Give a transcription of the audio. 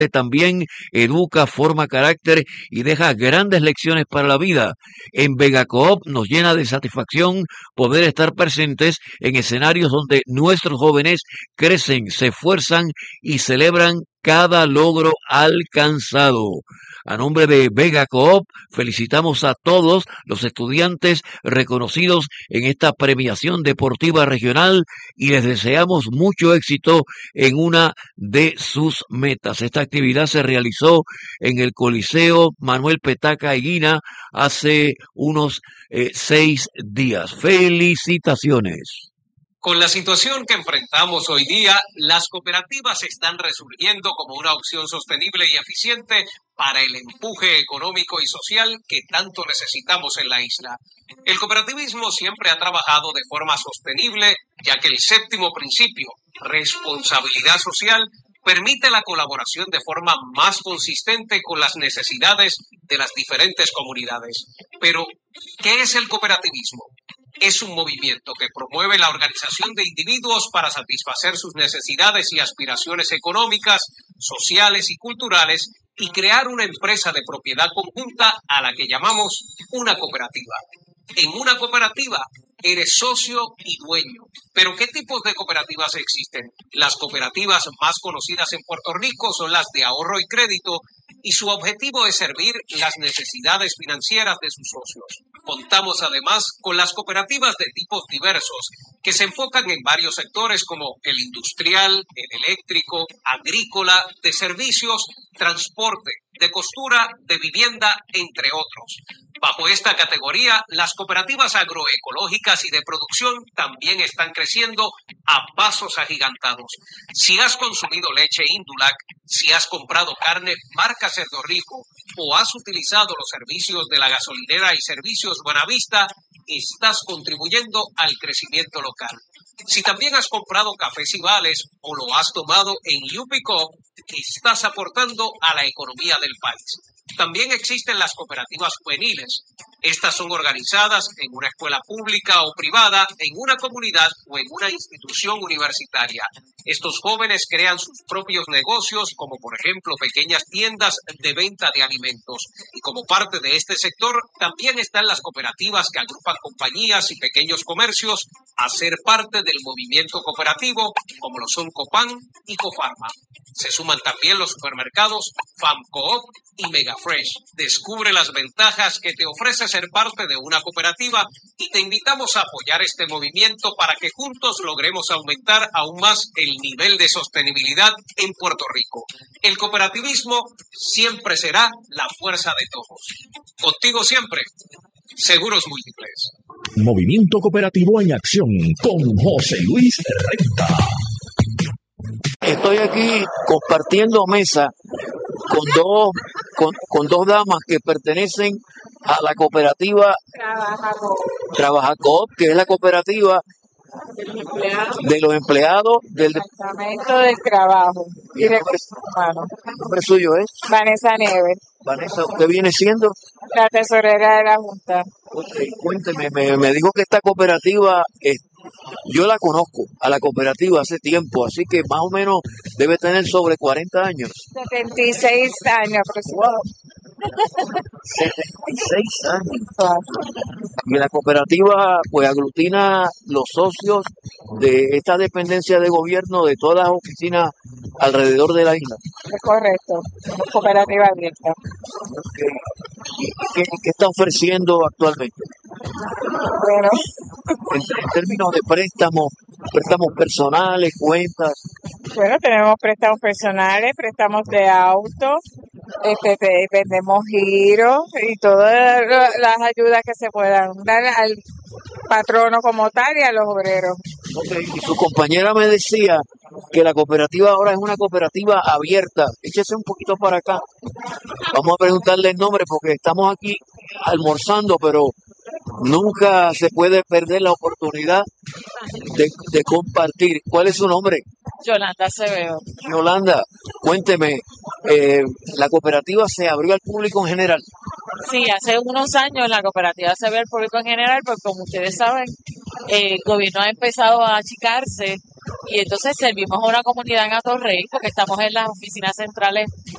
también educa, forma carácter y deja grandes lecciones para la vida. En Vega Coop nos llena de satisfacción poder estar presentes en escenarios donde nuestros jóvenes crecen, se esfuerzan y celebran cada logro alcanzado. A nombre de Vega Coop, felicitamos a todos los estudiantes reconocidos en esta premiación deportiva regional y les deseamos mucho éxito en una de sus metas. Esta actividad se realizó en el Coliseo Manuel Petaca Higuina hace unos 6 días. Felicitaciones. Con la situación que enfrentamos hoy día, las cooperativas están resurgiendo como una opción sostenible y eficiente para el empuje económico y social que tanto necesitamos en la isla. El cooperativismo siempre ha trabajado de forma sostenible, ya que el séptimo principio, responsabilidad social, permite la colaboración de forma más consistente con las necesidades de las diferentes comunidades. Pero, ¿qué es el cooperativismo? Es un movimiento que promueve la organización de individuos para satisfacer sus necesidades y aspiraciones económicas, sociales y culturales y crear una empresa de propiedad conjunta a la que llamamos una cooperativa. En una cooperativa eres socio y dueño. ¿Pero qué tipos de cooperativas existen? Las cooperativas más conocidas en Puerto Rico son las de ahorro y crédito y su objetivo es servir las necesidades financieras de sus socios. Contamos además con las cooperativas de tipos diversos que se enfocan en varios sectores como el industrial, el eléctrico, agrícola, de servicios, transporte, de costura, de vivienda, entre otros. Bajo esta categoría, las cooperativas agroecológicas y de producción también están creciendo a pasos agigantados. Si has consumido leche Indulac, si has comprado carne marca Cerdo Rico o has utilizado los servicios de la gasolinera y servicios Buenavista, estás contribuyendo al crecimiento local. Si también has comprado cafés y vales o lo has tomado en Yupico, estás aportando a la economía del país. También existen las cooperativas juveniles. Estas son organizadas en una escuela pública o privada, en una comunidad o en una institución universitaria. Estos jóvenes crean sus propios negocios, como por ejemplo pequeñas tiendas de venta de alimentos. Y como parte de este sector, también están las cooperativas que agrupan compañías y pequeños comercios a ser parte del movimiento cooperativo, como lo son Copan y Cofarma. Se suman también los supermercados FAMCOOP y Megafresh. Descubre las ventajas que te ofrece ser parte de una cooperativa y te invitamos a apoyar este movimiento para que juntos logremos aumentar aún más el nivel de sostenibilidad en Puerto Rico. El cooperativismo siempre será la fuerza de todos. Contigo siempre, Seguros Múltiples. Movimiento Cooperativo en Acción con José Luis Renta. Estoy aquí compartiendo mesa con dos damas que pertenecen a la cooperativa Trabaja Coop, que es la cooperativa de los empleados del Departamento del Trabajo y Recursos Humanos. ¿El nombre suyo es? Vanessa Nieves, Vanessa, ¿usted viene siendo? la tesorera de la Junta. Okay, cuénteme, me dijo que esta cooperativa, yo la conozco, a la cooperativa hace tiempo, así que más o menos debe tener sobre 40 años. 76 años aproximadamente. 76 años. Y la cooperativa pues aglutina los socios de esta dependencia de gobierno de todas las oficinas alrededor de la isla. Es correcto, cooperativa abierta. ¿Qué está ofreciendo actualmente? Bueno, En términos de préstamos personales, cuentas. bueno, tenemos préstamos personales, préstamos de autos, vendemos giros y todas las ayudas que se puedan dar al patrono como tal y a los obreros. Okay. Y su compañera me decía que la cooperativa ahora es una cooperativa abierta. Échese un poquito para acá. Vamos a preguntarle el nombre porque estamos aquí almorzando, pero nunca se puede perder la oportunidad de compartir. ¿Cuál es su nombre? Yolanda Acevedo. Yolanda, cuénteme, ¿la cooperativa se abrió al público en general? Sí, hace unos años la cooperativa se ve al público en general, porque como ustedes saben, el gobierno ha empezado a achicarse y entonces servimos a una comunidad en Atorrey, porque estamos en las oficinas centrales